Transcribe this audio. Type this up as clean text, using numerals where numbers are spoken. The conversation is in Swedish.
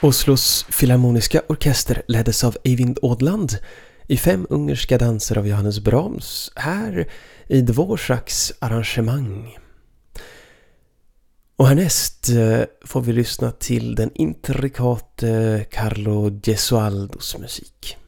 Oslos filharmoniska orkester leddes av Eivind Odland i 5 ungerska danser av Johannes Brahms här i Dvořáks arrangemang. Och härnäst får vi lyssna till den intrikate Carlo Gesualdos musik.